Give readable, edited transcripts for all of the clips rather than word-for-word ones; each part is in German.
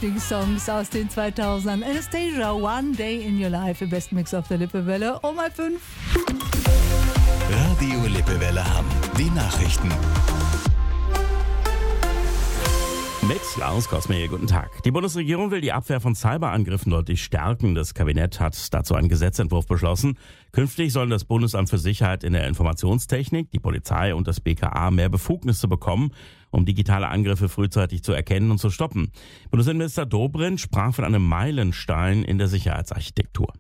Lieblingssongs aus den 2000ern. Anastasia, One Day in Your Life, im besten Mix auf der Lippewelle. Oh mal 5. Radio Lippewelle Hamm. Die Nachrichten. Mit Lars Kosme, guten Tag. Die Bundesregierung will die Abwehr von Cyberangriffen deutlich stärken. Das Kabinett hat dazu einen Gesetzentwurf beschlossen. Künftig sollen das Bundesamt für Sicherheit in der Informationstechnik, die Polizei und das BKA mehr Befugnisse bekommen, um digitale Angriffe frühzeitig zu erkennen und zu stoppen. Bundesinnenminister Dobrindt sprach von einem Meilenstein in der Sicherheitsarchitektur.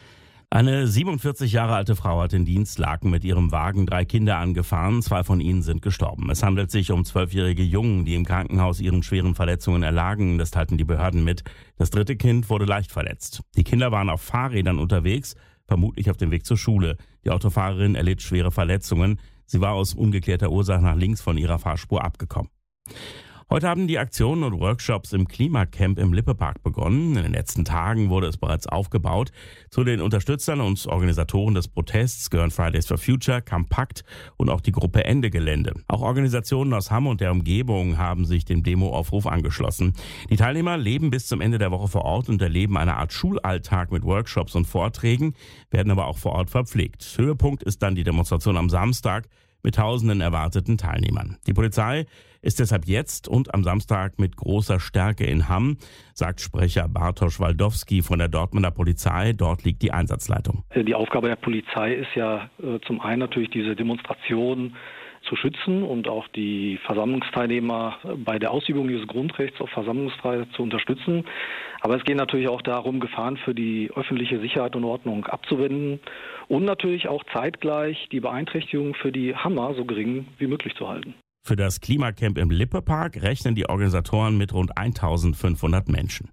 Eine 47 Jahre alte Frau hat in Dienstlaken mit ihrem Wagen 3 Kinder angefahren. 2 von ihnen sind gestorben. Es handelt sich um 12-jährige Jungen, die im Krankenhaus ihren schweren Verletzungen erlagen. Das teilten die Behörden mit. Das 3. Kind wurde leicht verletzt. Die Kinder waren auf Fahrrädern unterwegs, vermutlich auf dem Weg zur Schule. Die Autofahrerin erlitt schwere Verletzungen. Sie war aus ungeklärter Ursache nach links von ihrer Fahrspur abgekommen. Heute haben die Aktionen und Workshops im Klimacamp im Lippepark begonnen. In den letzten Tagen wurde es bereits aufgebaut. Zu den Unterstützern und Organisatoren des Protests gehören Fridays for Future, Campakt und auch die Gruppe Ende Gelände. Auch Organisationen aus Hamm und der Umgebung haben sich dem Demoaufruf angeschlossen. Die Teilnehmer leben bis zum Ende der Woche vor Ort und erleben eine Art Schulalltag mit Workshops und Vorträgen, werden aber auch vor Ort verpflegt. Höhepunkt ist dann die Demonstration am Samstag mit tausenden erwarteten Teilnehmern. Die Polizei ist deshalb jetzt und am Samstag mit großer Stärke in Hamm, sagt Sprecher Bartosz Waldowski von der Dortmunder Polizei. Dort liegt die Einsatzleitung. Die Aufgabe der Polizei ist ja zum einen natürlich diese Demonstration zu schützen und auch die Versammlungsteilnehmer bei der Ausübung dieses Grundrechts auf Versammlungsfreiheit zu unterstützen. Aber es geht natürlich auch darum, Gefahren für die öffentliche Sicherheit und Ordnung abzuwenden und natürlich auch zeitgleich die Beeinträchtigung für die Hammer so gering wie möglich zu halten. Für das Klimacamp im Lippepark rechnen die Organisatoren mit rund 1500 Menschen.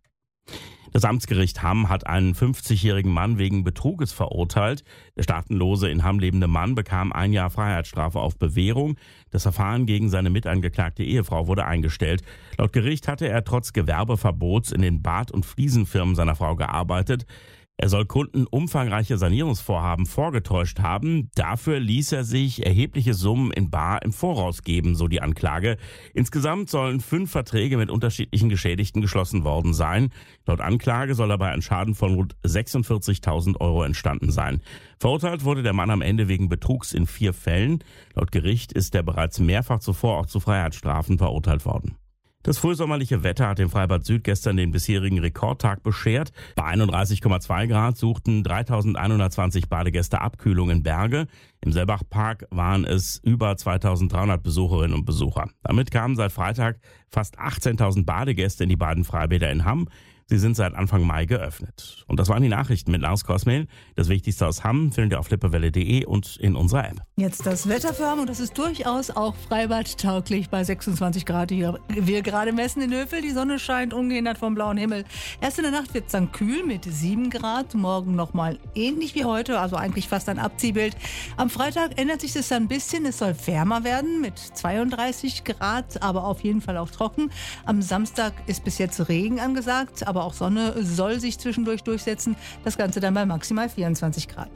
Das Amtsgericht Hamm hat einen 50-jährigen Mann wegen Betruges verurteilt. Der staatenlose in Hamm lebende Mann bekam 1 Jahr Freiheitsstrafe auf Bewährung. Das Verfahren gegen seine mitangeklagte Ehefrau wurde eingestellt. Laut Gericht hatte er trotz Gewerbeverbots in den Bad- und Fliesenfirmen seiner Frau gearbeitet. Er soll Kunden umfangreiche Sanierungsvorhaben vorgetäuscht haben. Dafür ließ er sich erhebliche Summen in bar im Voraus geben, so die Anklage. Insgesamt sollen 5 Verträge mit unterschiedlichen Geschädigten geschlossen worden sein. Laut Anklage soll dabei ein Schaden von rund 46.000 Euro entstanden sein. Verurteilt wurde der Mann am Ende wegen Betrugs in 4 Fällen. Laut Gericht ist er bereits mehrfach zuvor auch zu Freiheitsstrafen verurteilt worden. Das frühsommerliche Wetter hat dem Freibad Süd gestern den bisherigen Rekordtag beschert. Bei 31,2 Grad suchten 3.120 Badegäste Abkühlung in Berge. Im Selbachpark waren es über 2.300 Besucherinnen und Besucher. Damit kamen seit Freitag fast 18.000 Badegäste in die beiden Freibäder in Hamm. Sie sind seit Anfang Mai geöffnet. Und das waren die Nachrichten mit Lars Kosmehl. Das Wichtigste aus Hamm findet ihr auf lippewelle.de und in unserer App. Jetzt das Wetter für Hamm und das ist durchaus auch freibadtauglich bei 26 Grad, die wir gerade messen in Hövel. Die Sonne scheint ungehindert vom blauen Himmel. Erst in der Nacht wird es dann kühl mit 7 Grad. Morgen nochmal ähnlich wie heute, also eigentlich fast ein Abziehbild. Am Freitag ändert sich das dann ein bisschen. Es soll wärmer werden mit 32 Grad, aber auf jeden Fall auch trocken. Am Samstag ist bis jetzt Regen angesagt, aber auch Sonne soll sich zwischendurch durchsetzen. Das Ganze dann bei maximal 24 Grad.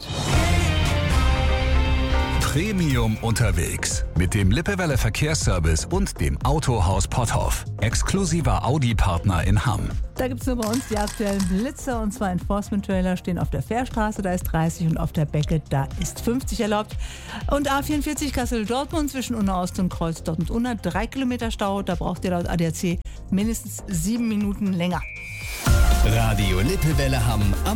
Premium unterwegs mit dem Lippewelle Verkehrsservice und dem Autohaus Potthoff. Exklusiver Audi-Partner in Hamm. Da gibt es nur bei uns die aktuellen Blitzer, und zwar Enforcement-Trailer stehen auf der Fährstraße, da ist 30, und auf der Becke, da ist 50 erlaubt. Und A44 Kassel-Dortmund zwischen Unna Ost und Kreuz Dortmund-Unna, 3 Kilometer Stau, da braucht ihr laut ADAC mindestens 7 Minuten länger. Radio Lippewelle Hamm.